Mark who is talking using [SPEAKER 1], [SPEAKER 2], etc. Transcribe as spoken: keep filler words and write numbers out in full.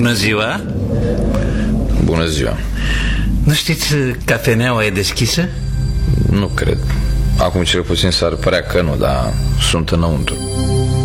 [SPEAKER 1] Bună ziua.
[SPEAKER 2] Bună ziua.
[SPEAKER 1] Nu știți, cafeneaua e deschisă?
[SPEAKER 2] Nu cred. Acum cel puțin s-ar părea că nu, dar sunt înăuntru.